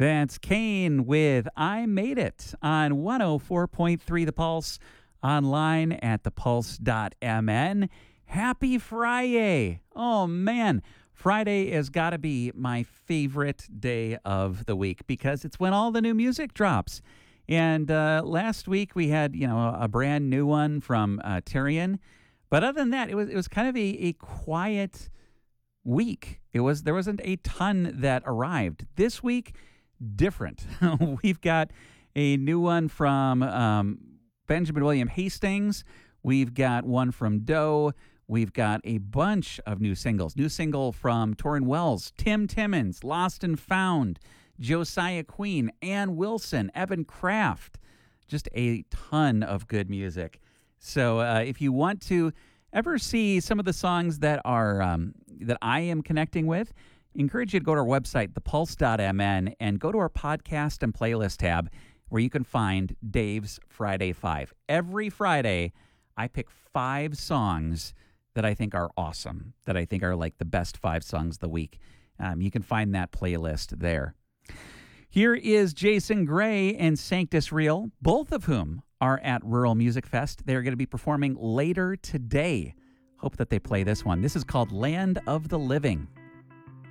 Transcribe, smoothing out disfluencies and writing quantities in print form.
That's Kane with I Made It on 104.3 The Pulse, online at thepulse.mn. Happy Friday. Oh, man. Friday has got to be my favorite day of the week because it's when all the new music drops. And last week we had, a brand new one from Tyrion. But other than that, it was kind of a quiet week. There wasn't a ton that arrived. This week, different. We've got a new one from Benjamin William Hastings. We've got one from Doe. We've got a bunch of new singles. New single from Torrin Wells, Tim Timmons, Lost and Found, Josiah Queen, Ann Wilson, Evan Kraft. Just a ton of good music. So if you want to ever see some of the songs that are that I am connecting with, encourage you to go to our website, thepulse.mn, and go to our podcast and playlist tab where you can find Dave's Friday 5. Every Friday, I pick 5 songs that I think are awesome, that I think are like the best 5 songs of the week. You can find that playlist there. Here is Jason Gray and Sanctus Real, both of whom are at Rural Music Fest. They're going to be performing later today. Hope that they play this one. This is called Land of the Living.